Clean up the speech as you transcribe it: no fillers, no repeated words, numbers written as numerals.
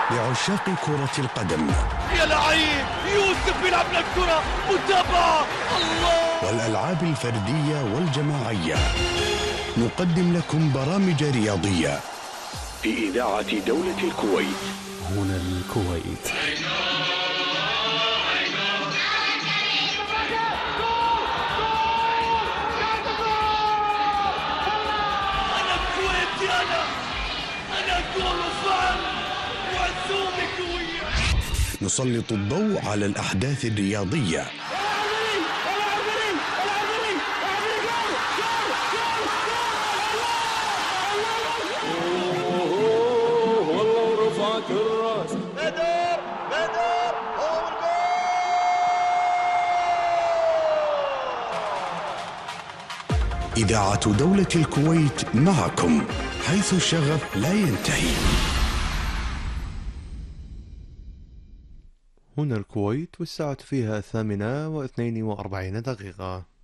لعشاق كرة القدم. يا لعيب يوسف بيلعب لك كرة متابعة الله. والألعاب الفردية والجماعية. نقدم لكم برامج رياضية في إذاعة دولة الكويت. هنا الكويت. أنا كويتي، أنا كول فعل وعزومي كوية. نسلط الضوء على الأحداث الرياضية. والله رفعت الراس. بدر هو الجول. إذاعة دولة الكويت معكم حيث الشغف لا ينتهي. هنا الكويت والساعة فيها 8:42.